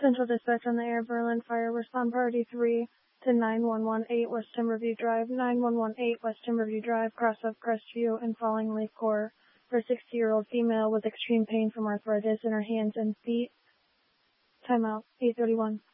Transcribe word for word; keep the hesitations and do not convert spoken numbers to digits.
Central Dispatch on the air, Berlin Fire. Respond priority three to nine one one eight West Timberview Drive, nine one one eight West Timberview Drive, cross up Crestview and falling leaf core for a sixty-year-old female with extreme pain from arthritis in her hands and feet. Timeout, eight thirty-one.